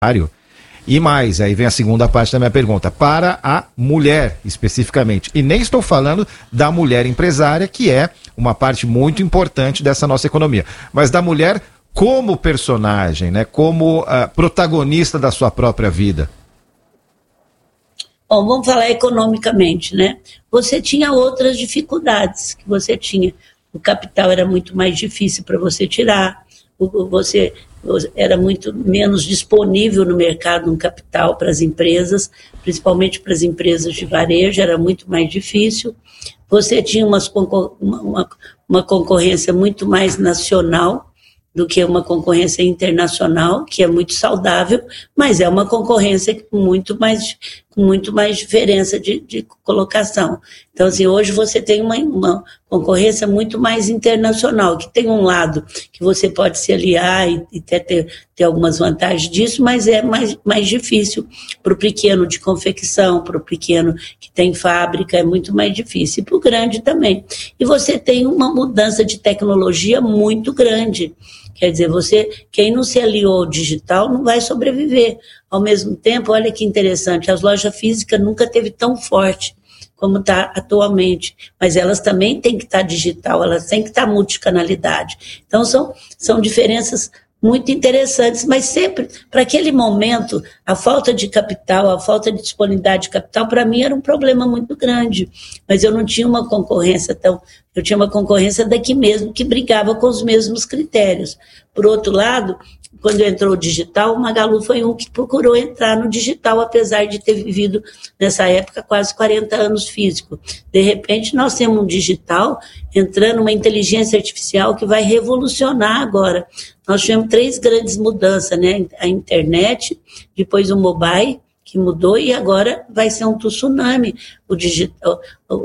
E mais, aí vem a segunda parte da minha pergunta, para a mulher especificamente. E nem estou falando da mulher empresária, que é uma parte muito importante dessa nossa economia, mas da mulher como personagem, né, como protagonista da sua própria vida. Bom, vamos falar economicamente, né? Você tinha outras dificuldades que você tinha. O capital era muito mais difícil para você tirar, você era muito menos disponível no mercado um capital para as empresas, principalmente para as empresas de varejo, era muito mais difícil. Você tinha uma concorrência muito mais nacional do que uma concorrência internacional, que é muito saudável, mas é uma concorrência com muito mais diferença de colocação. Então, assim, hoje você tem uma concorrência muito mais internacional, que tem um lado que você pode se aliar e ter algumas vantagens disso, mas é mais difícil para o pequeno de confecção, para o pequeno que tem fábrica, é muito mais difícil, e para o grande também. E você tem uma mudança de tecnologia muito grande. Quer dizer, quem não se aliou ao digital não vai sobreviver. Ao mesmo tempo, olha que interessante, as lojas físicas nunca teve tão forte como está atualmente, mas elas também têm que estar digital, elas têm que estar multicanalidade. Então, são diferenças muito interessantes, mas sempre, para aquele momento, a falta de capital, a falta de disponibilidade de capital, para mim era um problema muito grande, mas eu não tinha uma concorrência eu tinha uma concorrência daqui mesmo, que brigava com os mesmos critérios. Por outro lado, quando entrou o digital, o Magalu foi um que procurou entrar no digital, apesar de ter vivido, nessa época, quase 40 anos físico. De repente, nós temos um digital entrando, uma inteligência artificial que vai revolucionar agora. Nós tivemos 3 grandes mudanças, né? A internet, depois o mobile, que mudou, e agora vai ser um tsunami. O digital,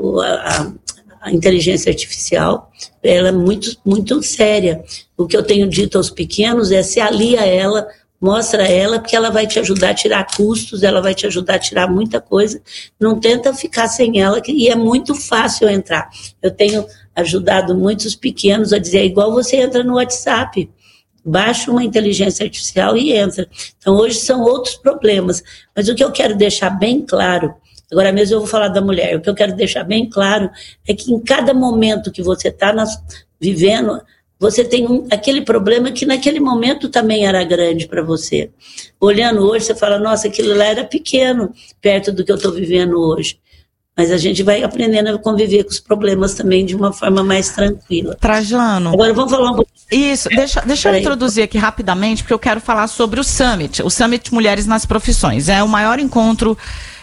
a inteligência artificial, ela é muito, muito séria. O que eu tenho dito aos pequenos é: se alia a ela, mostra ela, porque ela vai te ajudar a tirar custos, ela vai te ajudar a tirar muita coisa. Não tenta ficar sem ela, e é muito fácil entrar. Eu tenho ajudado muitos pequenos a dizer: é igual você entra no WhatsApp, baixa uma inteligência artificial e entra. Então, hoje são outros problemas. Mas o que eu quero deixar bem claro, agora mesmo eu vou falar da mulher, o que eu quero deixar bem claro é que em cada momento que você está vivendo, você tem aquele problema que naquele momento também era grande para você. Olhando hoje, você fala: nossa, aquilo lá era pequeno, perto do que eu estou vivendo hoje. Mas a gente vai aprendendo a conviver com os problemas também de uma forma mais tranquila. Trajano. Agora vamos falar um pouquinho. Isso, deixa eu introduzir aqui rapidamente, porque eu quero falar sobre o Summit Mulheres nas Profissões. É o maior encontro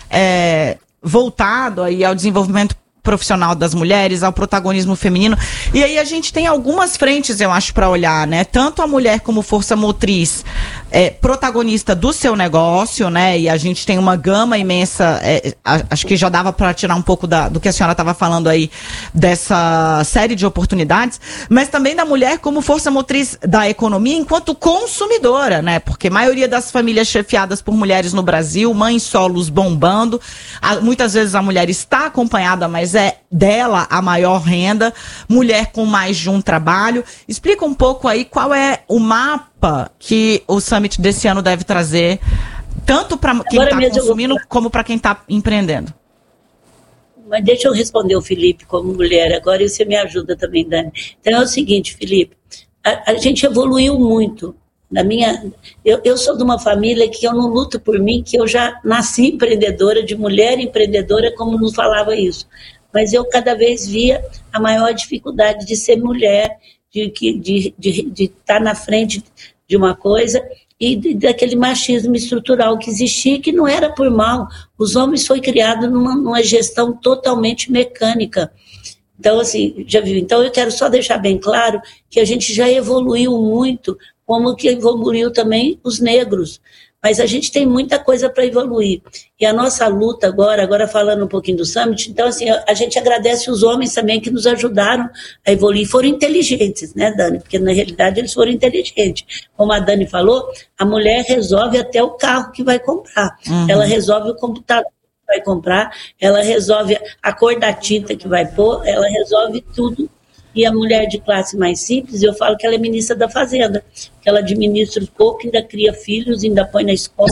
voltado aí ao desenvolvimento profissional das mulheres, ao protagonismo feminino. E aí a gente tem algumas frentes, eu acho, para olhar, né? Tanto a mulher como força motriz, protagonista do seu negócio, né? E a gente tem uma gama imensa, acho que já dava para tirar um pouco do que a senhora estava falando aí, dessa série de oportunidades, mas também da mulher como força motriz da economia enquanto consumidora, né? Porque a maioria das famílias chefiadas por mulheres no Brasil, mães solos bombando, muitas vezes a mulher está acompanhada, mas é dela a maior renda, mulher com mais de um trabalho. Explica um pouco aí qual é o mapa que o Summit desse ano deve trazer, tanto para quem está consumindo como para quem está empreendendo. Mas deixa eu responder o Felipe como mulher agora, e você me ajuda também, Dani. Então é o seguinte, Felipe, a gente evoluiu muito. Eu sou de uma família que eu não luto por mim, que eu já nasci empreendedora, de mulher empreendedora, como nos falava isso. Mas eu cada vez via a maior dificuldade de ser mulher, de estar na frente de uma coisa, e daquele machismo estrutural que existia, que não era por mal. Os homens foram criados numa gestão totalmente mecânica. Então, assim, já viu? Então, eu quero só deixar bem claro que a gente já evoluiu muito, como que evoluiu também os negros. Mas a gente tem muita coisa para evoluir. E a nossa luta agora falando um pouquinho do Summit, então, assim, a gente agradece os homens também que nos ajudaram a evoluir. Foram inteligentes, né, Dani? Porque, na realidade, eles foram inteligentes. Como a Dani falou, a mulher resolve até o carro que vai comprar. Uhum. Ela resolve o computador que vai comprar, ela resolve a cor da tinta que vai pôr, ela resolve tudo E a mulher de classe mais simples, eu falo que ela é ministra da Fazenda, que ela administra pouco, ainda cria filhos, ainda põe na escola.